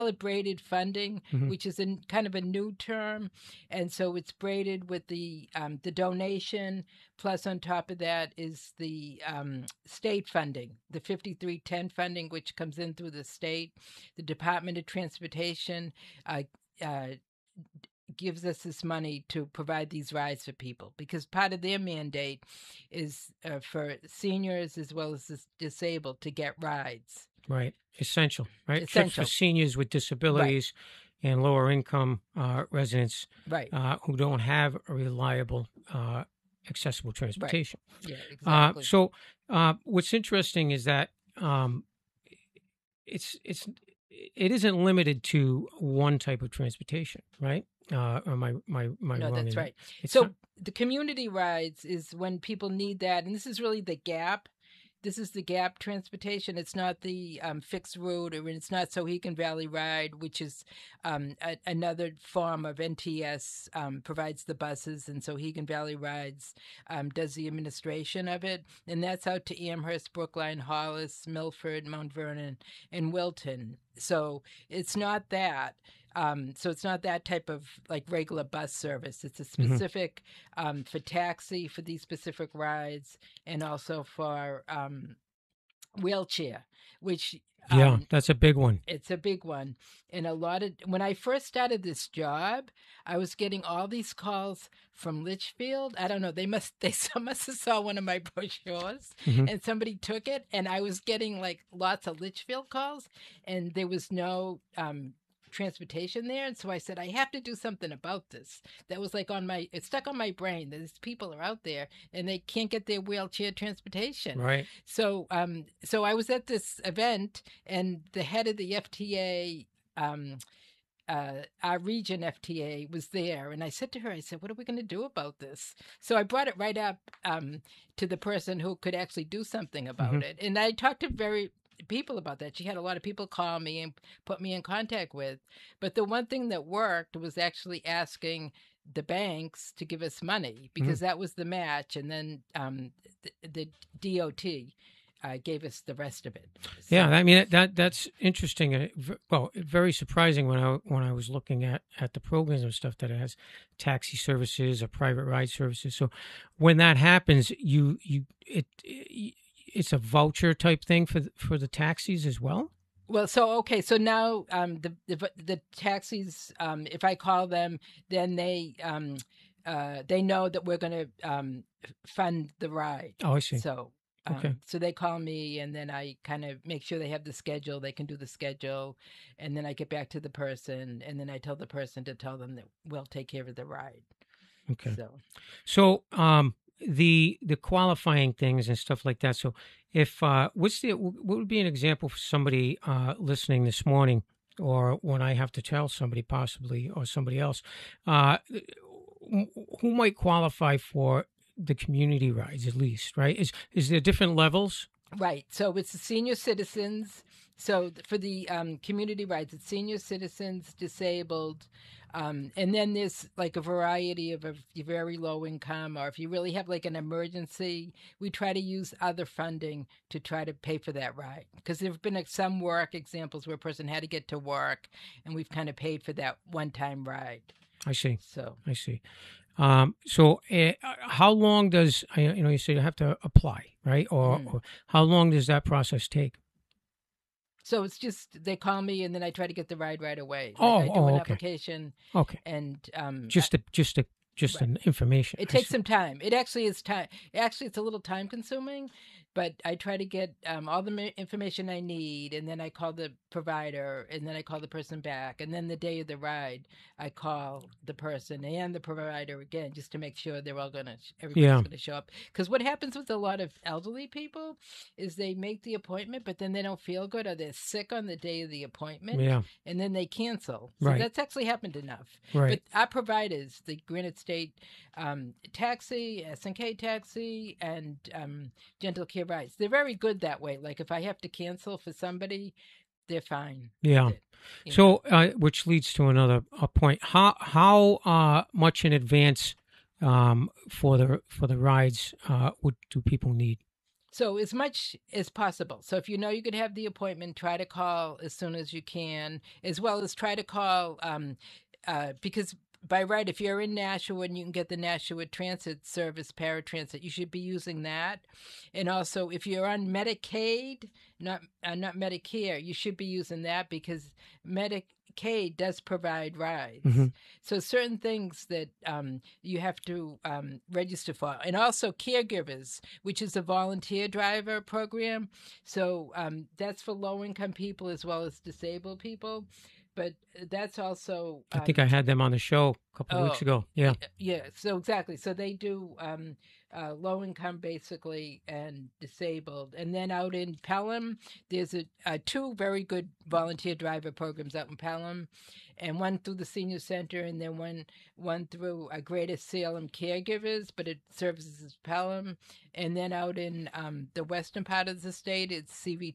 it braided funding, which is kind of a new term, and so it's braided with the donation. Plus, on top of that is the state funding, the 5310 funding, which comes in through the state. The Department of Transportation gives us this money to provide these rides for people, because part of their mandate is for seniors as well as the disabled to get rides. Right. Essential, right? Essential. For seniors with disabilities and lower income residents who don't have a reliable, accessible transportation. Yeah, exactly. So what's interesting is that it isn't limited to one type of transportation, right? Or am I wrong? No, that's right. So the community rides is when people need that, and this is really the gap. This is the gap transportation. It's not the fixed route, or it's not Sohegan Valley Ride, which is another form of NTS, provides the buses, and Sohegan Valley Rides does the administration of it. And that's out to Amherst, Brookline, Hollis, Milford, Mount Vernon, and Wilton. So it's not that. So it's not that type of like regular bus service. It's a specific for taxi for these specific rides, and also for wheelchair, which that's a big one. It's a big one. And when I first started this job, I was getting all these calls from Litchfield. I don't know. They must have saw one of my brochures and somebody took it, and I was getting like lots of Litchfield calls, and there was no transportation there. And so I said, I have to do something about this. That was like it's stuck on my brain that these people are out there and they can't get their wheelchair transportation. Right. So I was at this event, and the head of the FTA, our region FTA, was there, and I said to her, I said, what are we going to do about this? So I brought it right up to the person who could actually do something about it. And I talked to people about that. She had a lot of people call me and put me in contact with. But the one thing that worked was actually asking the banks to give us money, because that was the match. And then the DOT gave us the rest of it. So. Yeah, I mean that's interesting, and very surprising when I was looking at the programs and stuff that it has taxi services or private ride services. So when that happens, it's a voucher type thing for the taxis as well. Well, so now the taxis, if I call them, then they know that we're going to fund the ride. Oh, I see. So so they call me, and then I kind of make sure they have the schedule. They can do the schedule, and then I get back to the person, and then I tell the person to tell them that we'll take care of the ride. Okay. So the qualifying things and stuff like that. So if what would be an example for somebody listening this morning, or when I have to tell somebody possibly, or somebody else who might qualify for the community rides, at least, right? Is there different levels? Right. So it's the senior citizens. So for the community rides, it's senior citizens, disabled, and then there's like a variety of very low income, or if you really have like an emergency, we try to use other funding to try to pay for that ride. Because there have been some work examples where a person had to get to work, and we've kind of paid for that one-time ride. I see. So I see. So how long does, you say you have to apply, right? Or how long does that process take? So it's just they call me, and then I try to get the ride right away. I do an application. Okay. And just an information. It takes some time. It actually is time. Actually, it's a little time consuming, but I try to get all the information I need, and then I call the provider, and then I call the person back, and then the day of the ride, I call the person and the provider again, just to make sure they're all everybody's gonna show up. Because what happens with a lot of elderly people is they make the appointment, but then they don't feel good, or they're sick on the day of the appointment, and then they cancel. So that's actually happened enough. Right. But our providers, the Granite State Taxi, SNK Taxi, and Gentle Care Rides, they're very good that way. Like if I have to cancel for somebody, they're fine. Yeah. So, which leads to another point. How much in advance for the rides do people need? So as much as possible. So if you know you could have the appointment, try to call as soon as you can, as well as try to call because by right, if you're in Nashua and you can get the Nashua Transit Service paratransit, you should be using that. And also, if you're on Medicaid, not Medicare, you should be using that because Medicaid does provide rides. Mm-hmm. So certain things that you have to register for, and also caregivers, which is a volunteer driver program. So that's for low-income people as well as disabled people. But that's also... I think I had them on the show a couple of weeks ago. Yeah. Yeah, so exactly. So they do low income, basically, and disabled. And then out in Pelham, there's two very good volunteer driver programs out in Pelham, and one through the senior center, and then one through Greater Salem Caregivers, but it services Pelham. And then out in the western part of the state, it's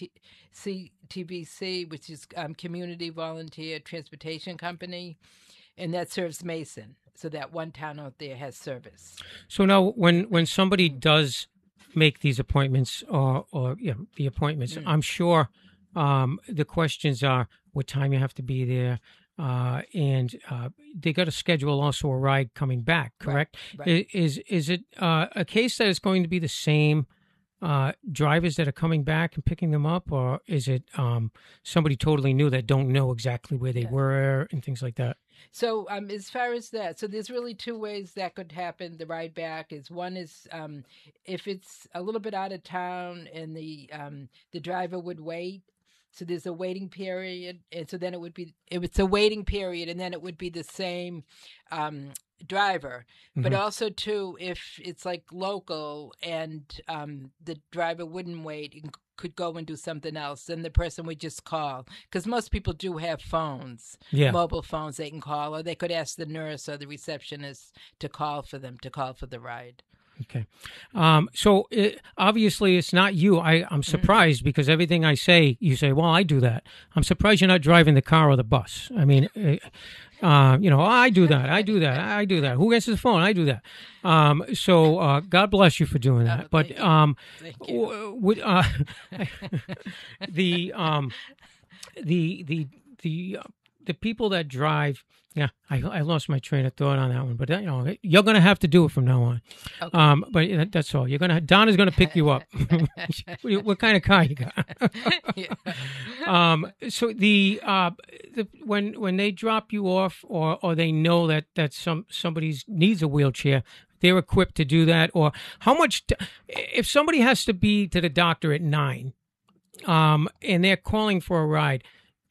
CTVC, which is Community Volunteer Transportation Company, and that serves Mason. So that one town out there has service. So now, when somebody does make these appointments, or the appointments, I'm sure the questions are what time you have to be there, and they got to schedule also a ride coming back. Correct? Right. Is it a case that it's going to be the same drivers that are coming back and picking them up, or is it somebody totally new that don't know exactly where they were and things like that? So as far as that, so there's really two ways that could happen. The ride back is one is if it's a little bit out of town and the driver would wait. So there's a waiting period, and so then it's a waiting period, and then it would be the same driver. But also too, if it's like local and the driver wouldn't wait and could go and do something else, then the person would just call, because most people do have phones, mobile phones they can call, or they could ask the nurse or the receptionist to call for them, to call for the ride. Okay. So obviously it's not you. I'm surprised because everything I say, you say, well, I do that. I'm surprised you're not driving the car or the bus. I mean, I do that. I do that. I do that. Who answers the phone? I do that. So God bless you for doing that. But Thank you. The people that drive, I lost my train of thought on that one, but you're going to have to do it from now on. Okay. But that's all. Donna's going to pick you up. What kind of car you got? So when they drop you off, or they know that somebody needs a wheelchair, they're equipped to do that. Or how much? If somebody has to be to the doctor at 9, and they're calling for a ride.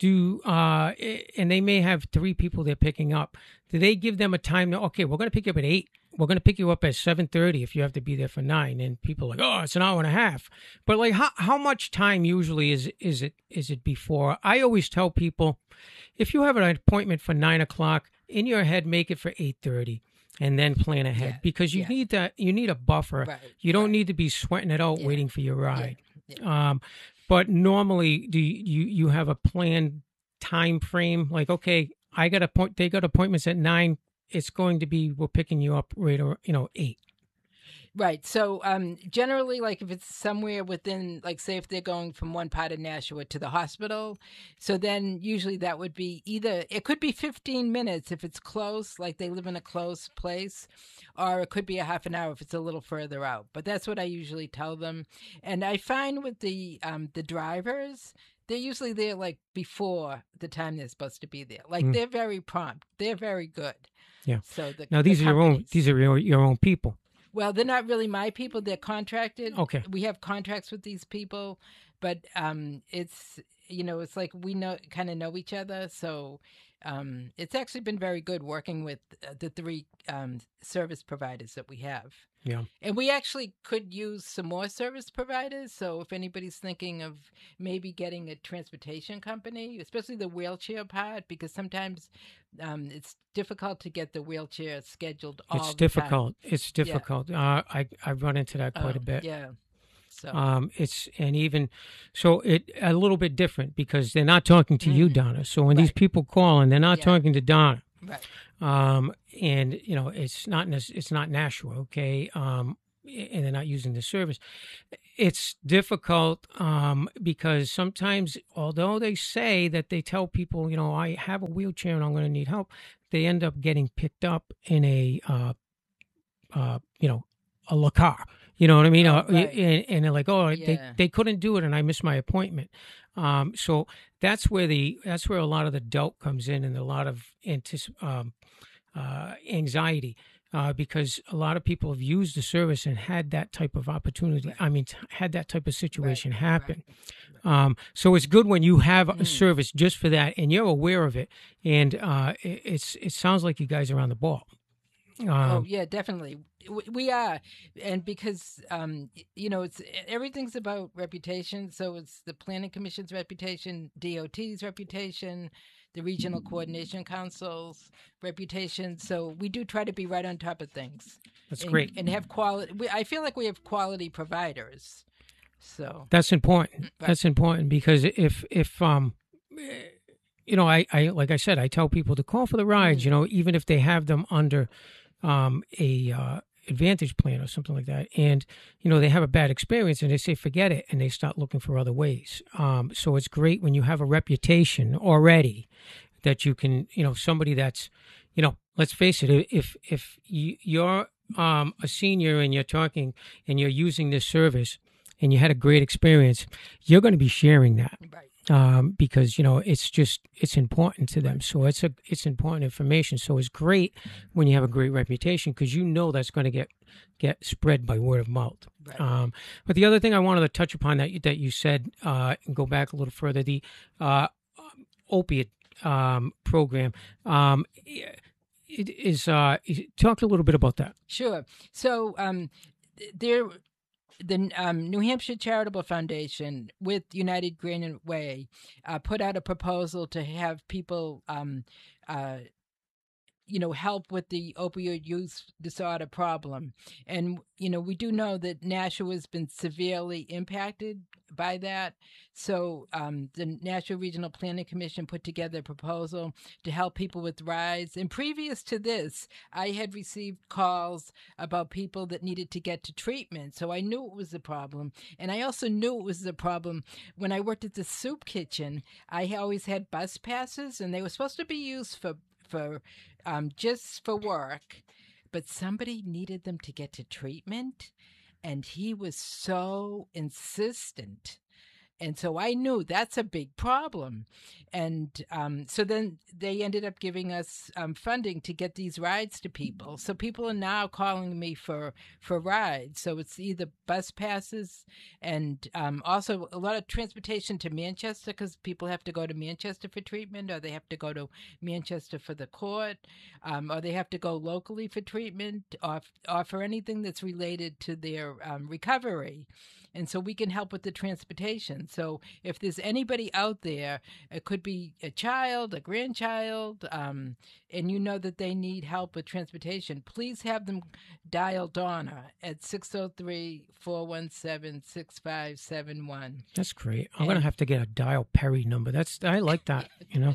And they may have 3 people they're picking up. Do they give them a time? Okay, we're going to pick you up at 8. We're going to pick you up at 7:30 if you have to be there for 9. And people are like, oh, it's an hour and a half. But like, how much time usually is it before? I always tell people, if you have an appointment for 9 o'clock, in your head, make it for 8:30. And then plan ahead, because you need that. You need a buffer. Right. You don't need to be sweating it out waiting for your ride. Yeah. But normally, do you have a planned time frame? Like, okay, they got appointments at 9. It's going to be, we're picking you up right around 8. Right. So generally, like if it's somewhere within, like say if they're going from one part of Nashua to the hospital, so then usually that would be it could be 15 minutes if it's close, like they live in a close place, or it could be a half an hour if it's a little further out. But that's what I usually tell them. And I find with the drivers, they're usually there like before the time they're supposed to be there. Like they're very prompt. They're very good. Yeah. So now these are your own people. Well, they're not really my people. They're contracted. Okay. We have contracts with these people, but it's it's like we kind of know each other. So it's actually been very good working with the 3 service providers that we have. Yeah. And we actually could use some more service providers. So if anybody's thinking of maybe getting a transportation company, especially the wheelchair part, because sometimes it's difficult to get the wheelchair scheduled all the time. It's difficult. Yeah. I've run into that quite a bit. Yeah. So it's a little bit different because they're not talking to you, Donna. So when these people call and they're not talking to Donna, right. And it's not Nashua, okay. and they're not using the service. It's difficult because sometimes, although they say that they tell people, I have a wheelchair and I'm going to need help, they end up getting picked up in a la car. You know what I mean? Right. And they're like, oh, Yeah. they couldn't do it, and I missed my appointment. So that's where a lot of the doubt comes in, and a lot of anxiety. Because a lot of people have used the service and had that type of opportunity. Right. I mean, had that type of situation happen. Right. So it's good when you have a service just for that, and you're aware of it. And it sounds like you guys are on the ball. Oh yeah, definitely. We are, and because it's everything's about reputation. So it's the Planning Commission's reputation, DOT's reputation, the Regional Coordination Council's reputation. So we do try to be right on top of things. That's great, and have quality. I feel like we have quality providers. So that's important. Right. That's important because if I like I said, I tell people to call for the rides. Even if they have them under a Advantage plan or something like that, and they have a bad experience and they say forget it, and they start looking for other ways. So it's great when you have a reputation already that you can, somebody that's, let's face it, if you're a senior and you're talking and you're using this service and you had a great experience, you're going to be sharing that. Right. Because it's important to them. So it's important information. So it's great when you have a great reputation because that's going to get spread by word of mouth. Right. But the other thing I wanted to touch upon that you said and go back a little further, the opiate program. It is talk a little bit about that. Sure. So the New Hampshire Charitable Foundation with United Green Way put out a proposal to have people help with the opioid use disorder problem. And, we do know that Nashua has been severely impacted by that. So the Nashua Regional Planning Commission put together a proposal to help people with rides. And previous to this, I had received calls about people that needed to get to treatment. So I knew it was a problem. And I also knew it was a problem when I worked at the soup kitchen. I always had bus passes, and they were supposed to be used for just for work, but somebody needed them to get to treatment, and he was so insistent. And so I knew that's a big problem. And so then they ended up giving us funding to get these rides to people. So people are now calling me for rides. So it's either bus passes and also a lot of transportation to Manchester because people have to go to Manchester for treatment, or they have to go to Manchester for the court, or they have to go locally for treatment, or for anything that's related to their recovery. And so we can help with the transportation. So if there's anybody out there, it could be a child, a grandchild, and that they need help with transportation, please have them dial Donna at 603-417-6571. That's great. I'm going to have to get a dial Perry number. I like that,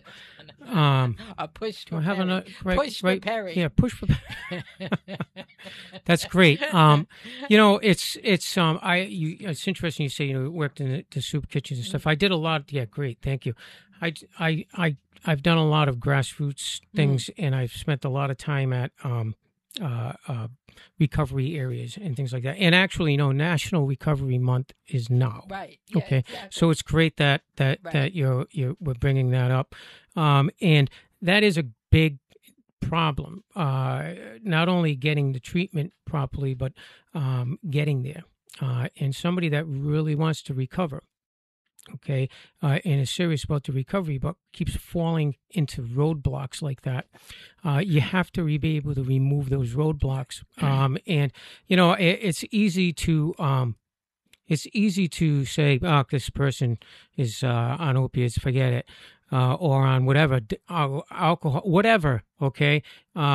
A push for Perry. Push for Perry. Yeah, push for Perry. That's great. It's interesting you say you worked in the soup kitchens and stuff. I did a lot. Yeah, great. Thank you. I've done a lot of grassroots things, and I've spent a lot of time at recovery areas and things like that. And actually, National Recovery Month is now. Right. Yeah, okay. Exactly. So it's great that we're bringing that up, and that is a big problem. Not only getting the treatment properly, but getting there. And somebody that really wants to recover, okay, and is serious about the recovery, but keeps falling into roadblocks like that, you have to be able to remove those roadblocks. And it's easy to say, oh, this person is on opiates, forget it, or on whatever, alcohol, whatever. Okay,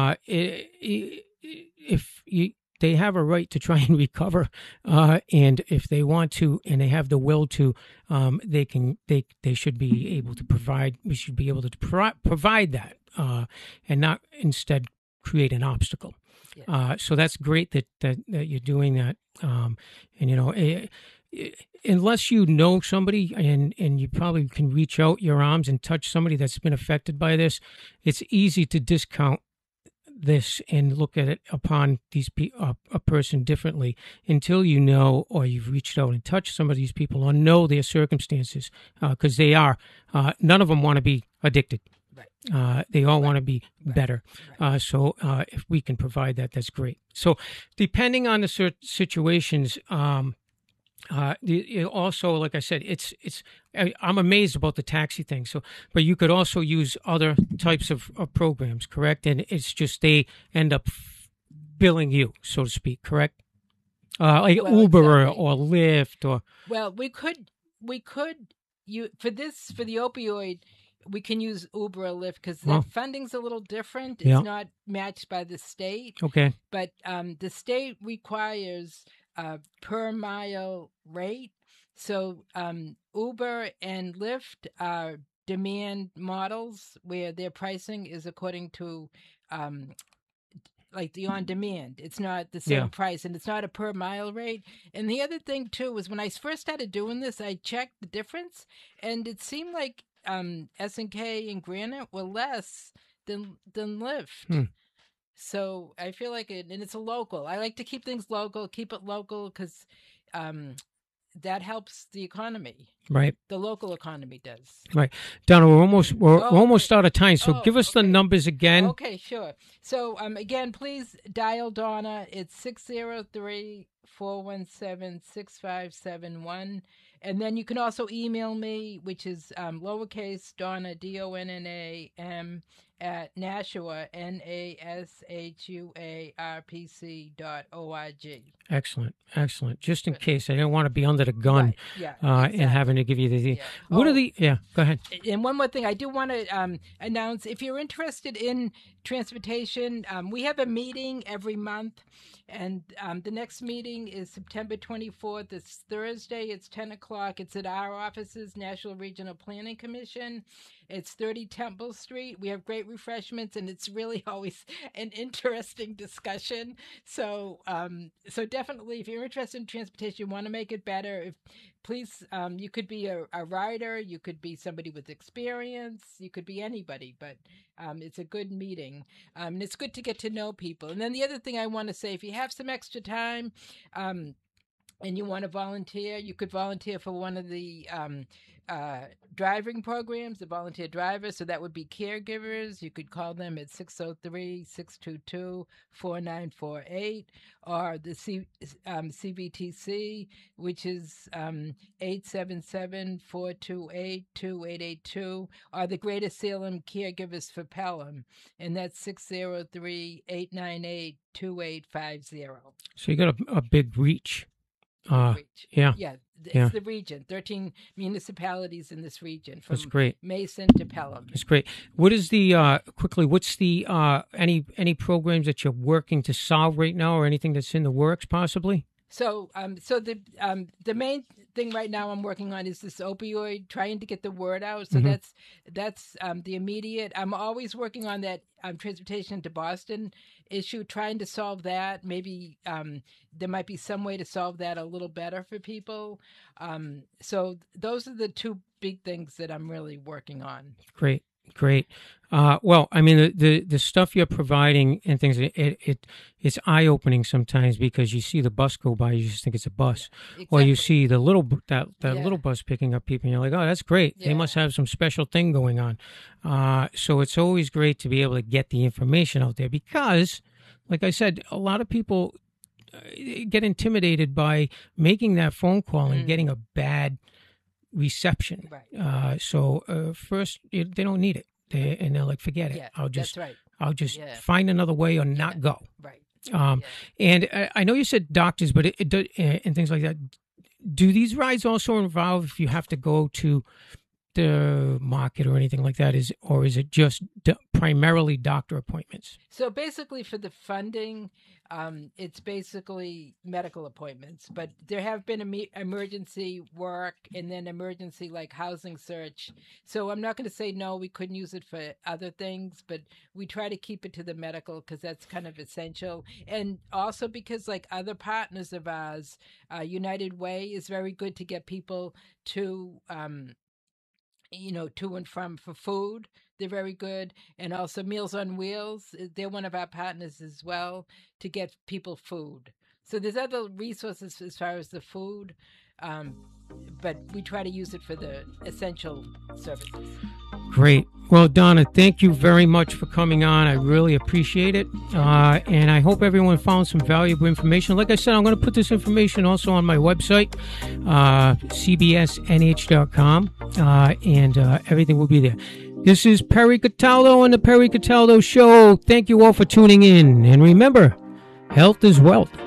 if you. They have a right to try and recover, and if they want to, and they have the will to, they can. They should be able to provide. We should be able to provide that, and not instead create an obstacle. Yes. So that's great that you're doing that. And unless you know somebody and you probably can reach out your arms and touch somebody that's been affected by this, it's easy to discount this and look at it upon a person differently until you know, or you've reached out and touched some of these people or know their circumstances, because they are none of them want to be addicted. Right. They all want to be better. Right. So if we can provide that, that's great. So depending on the situations, also, like I said, I'm amazed about the taxi thing. So, but you could also use other types of programs, correct? And it's just they end up billing you, so to speak, correct? Like Uber exactly. or Lyft or. Well, we could for the opioid. We can use Uber or Lyft because the funding's a little different. It's not matched by the state. Okay. But the state requires per mile rate. So Uber and Lyft are demand models where their pricing is according to like the on demand. It's not the same price, and it's not a per mile rate. And the other thing too was when I first started doing this, I checked the difference, and it seemed like S&K and Granite were less than Lyft. So I feel like and it's a local. I like to keep things local, keep it local, because that helps the economy. Right. The local economy does. Right. Donna, we're almost out of time, so give us the numbers again. Okay, sure. So again, please dial Donna. It's 603-417-6571. And then you can also email me, which is lowercase Donna, DONNAM, at Nashua, NASHUARPC.org. Excellent. Just in case, I didn't want to be under the gun exactly. and having to give you the. What are the? Yeah, go ahead. And one more thing, I do want to announce, if you're interested in transportation, we have a meeting every month. And the next meeting is September 24th. It's Thursday. It's 10 o'clock. It's at our offices, National Regional Planning Commission. It's 30 Temple Street. We have great refreshments, and it's really always an interesting discussion. So definitely, if you're interested in transportation, you want to make it better, please, you could be a rider, you could be somebody with experience, you could be anybody, but it's a good meeting. And it's good to get to know people. And then the other thing I want to say, if you have some extra time and you want to volunteer, you could volunteer for one of the driving programs, the volunteer drivers. So that would be caregivers. You could call them at 603-622-4948, or the CVTC, which is 877-428-2882, or the Greater Salem Caregivers for Pelham, and that's 603-898-2850. So you got a big reach. It's the region. 13 municipalities in this region, from That's great. Mason to Pelham. That's great. What is the what's the any programs that you're working to solve right now, or anything that's in the works possibly? So the main thing right now I'm working on is this opioid, trying to get the word out. So that's the immediate. I'm always working on that transportation to Boston issue, trying to solve that. Maybe there might be some way to solve that a little better for people. So those are the two big things that I'm really working on. Great. Well, I mean, the stuff you're providing and things, it's eye-opening sometimes, because you see the bus go by, you just think it's a bus. Yeah, exactly. Or you see the little little bus picking up people, and you're like, oh, that's great. Yeah. They must have some special thing going on. So it's always great to be able to get the information out there, because, like I said, a lot of people get intimidated by making that phone call and getting a bad reception. Right. So first, they don't need it. They're like, forget it. Yeah, I'll just yeah. find another way or not go. Right. And I know you said doctors, but and things like that. Do these rides also involve if you have to go to market or anything like that? Is it just primarily doctor appointments? So basically, for the funding, it's basically medical appointments. But there have been emergency work and then emergency like housing search. So I'm not going to say no, we couldn't use it for other things, but we try to keep it to the medical because that's kind of essential. And also because like other partners of ours, United Way is very good to get people to to and from for food. They're very good. And also Meals on Wheels, they're one of our partners as well to get people food. So there's other resources as far as the food, but we try to use it for the essential services. Great. Well, Donna, thank you very much for coming on. I really appreciate it. And I hope everyone found some valuable information. Like I said, I'm going to put this information also on my website, cbsnh.com, and everything will be there. This is Perry Cataldo on the Perry Cataldo Show. Thank you all for tuning in. And remember, health is wealth.